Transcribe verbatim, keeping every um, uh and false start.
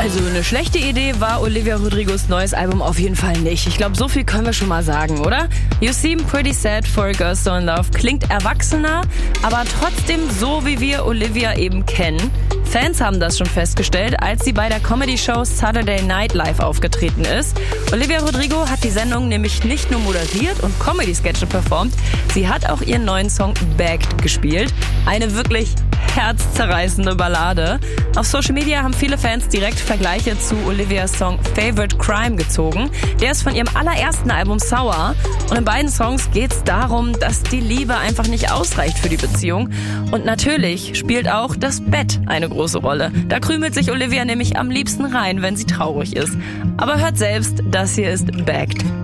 Also eine schlechte Idee war Olivia Rodrigos neues Album auf jeden Fall nicht. Ich glaube, so viel können wir schon mal sagen, oder? You Seem Pretty Sad for a Girl So in Love klingt erwachsener, aber trotzdem so, wie wir Olivia eben kennen. Fans haben das schon festgestellt, als sie bei der Comedy-Show Saturday Night Live aufgetreten ist. Olivia Rodrigo hat die Sendung nämlich nicht nur moderiert und Comedy-Sketche performt, sie hat auch ihren neuen Song Bagged gespielt. Eine wirklich herzzerreißende Ballade. Auf Social Media haben viele Fans direkt Vergleiche zu Olivias Song Favorite Crime gezogen. Der ist von ihrem allerersten Album Sour. Und in beiden Songs geht es darum, dass die Liebe einfach nicht ausreicht für die Beziehung. Und natürlich spielt auch das Bett eine große Rolle. Da krümelt sich Olivia nämlich am liebsten rein, wenn sie traurig ist. Aber hört selbst, das hier ist Bagged.